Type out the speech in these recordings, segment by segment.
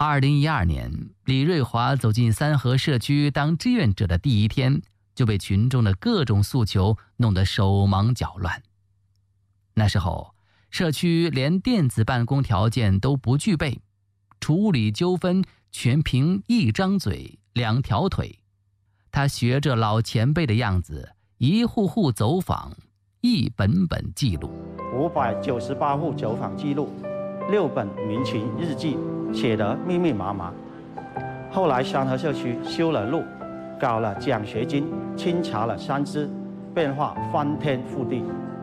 2012年，李瑞华走进三和社区当志愿者的第一天，就被群众的各种诉求弄得手忙脚乱。那时候，社区连电子办公条件都不具备，处理纠纷全凭一张嘴两条腿。他学着老前辈的样子，一户户走访，一本本记录。 598户走访记录，6本民情日记，写得密密麻麻。后来三和社区修了路，搞了奖学金，清查了山资，变化翻天覆地。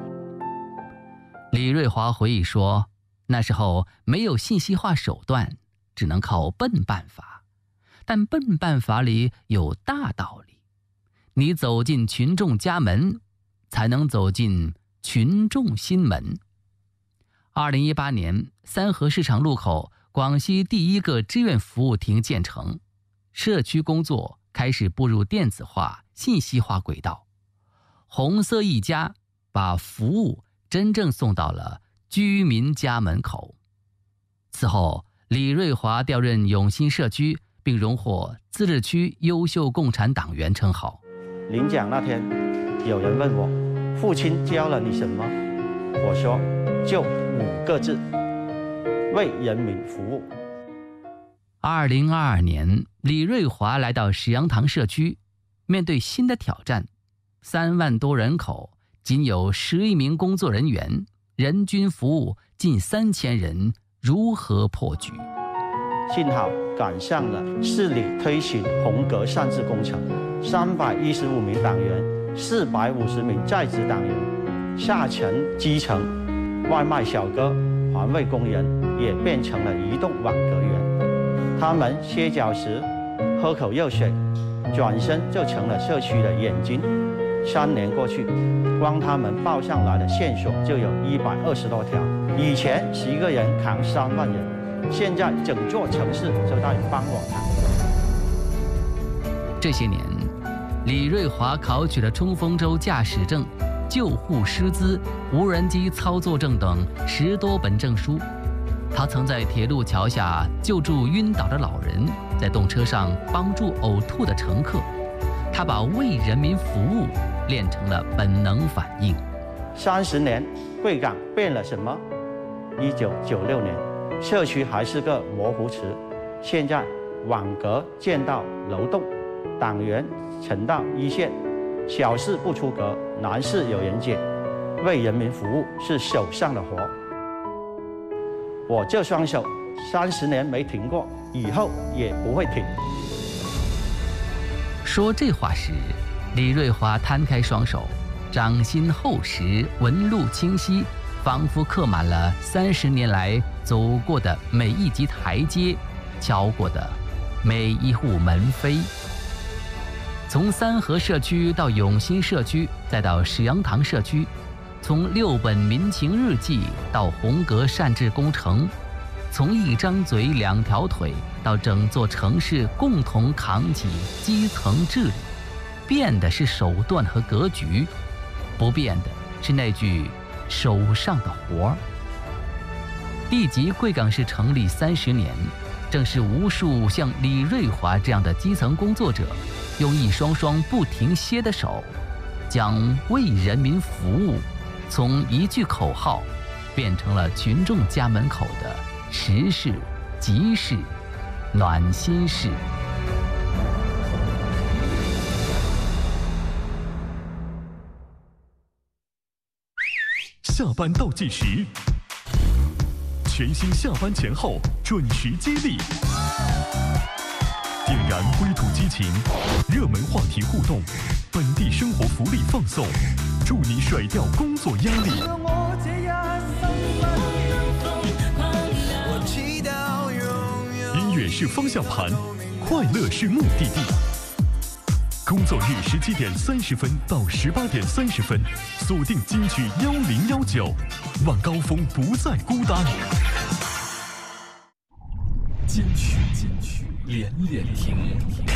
李瑞华回忆说，那时候没有信息化手段，只能靠笨办法。但笨办法里有大道理，你走进群众家门，才能走进群众心门。2018年，三和市场路口广西第一个志愿服务亭建成，社区工作开始步入电子化、信息化轨道。红色一家把服务真正送到了居民家门口。此后，李瑞华调任永新社区，并荣获自治区优秀共产党员称号。 领奖那天，有人问我，父亲教了你什么？我说，就5个字：为人民服务。 2022年，李瑞华来到石羊塘社区，面对新的挑战，3万多人口，仅有11名工作人员，人均服务近3000人，如何破局？ 幸好赶上了市里推行红格善治工程，315名党员，450名在职党员，下层基层外卖小哥、环卫工人也变成了移动网格员。他们歇脚时喝口热水，转身就成了社区的眼睛。3年过去，光他们报上来的线索就有120多条。以前11个人扛3万人。现在整座城市就在帮我看。 这些年，李瑞华考取了冲锋舟驾驶证、救护师资、无人机操作证等10多本证书。他曾在铁路桥下救助晕倒的老人，在动车上帮助呕吐的乘客。他把为人民服务练成了本能反应。 30年，贵港变了什么？1996年。社区还是个模糊词，现在网格建到楼栋，党员呈到一线，小事不出格，难事有人解，为人民服务是手上的活。我这双手30年没停过，以后也不会停。 说这话时，李瑞华摊开双手，掌心厚实，纹路清晰，仿佛刻满了30年来走过的每一级台阶，敲过的每一户门扉。从三和社区到永新社区，再到石羊塘社区，从6本民情日记到红格善治工程，从一张嘴2条腿到整座城市共同扛起基层治理，变的是手段和格局，不变的是那句手上的活儿。地级贵港市成立30年，正是无数像李瑞华这样的基层工作者，用一双双不停歇的手，将为人民服务从一句口号，变成了群众家门口的实事、急事、暖心事。 下班倒计时，全新下班前后准时激励，点燃归途激情，热门话题互动，本地生活福利放送，助你甩掉工作压力。音乐是方向盘，快乐是目的地。工作日17点30分到18点30分，锁定金曲1019，晚高峰不再孤单。金曲连连听。